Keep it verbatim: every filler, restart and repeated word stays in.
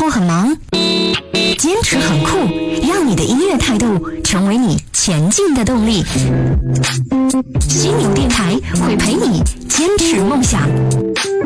或很忙？坚持很酷，让你的音乐态度成为你前进的动力。犀牛电台会陪你坚持梦想。